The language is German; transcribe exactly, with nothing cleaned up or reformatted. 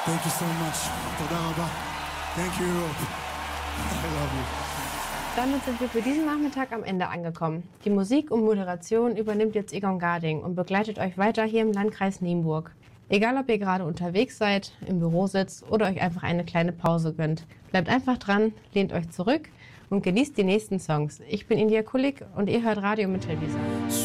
Thank you so much. תודה רבה. Thank you, Europe. I love you. Damit sind wir für diesen Nachmittag am Ende angekommen. Die Musik und Moderation übernimmt jetzt Egon Garding und begleitet euch weiter hier im Landkreis Nienburg. Egal, ob ihr gerade unterwegs seid, im Büro sitzt oder euch einfach eine kleine Pause gönnt. Bleibt einfach dran, lehnt euch zurück und genießt die nächsten Songs. Ich bin India Kulik und ihr hört Radio Mittelwiese.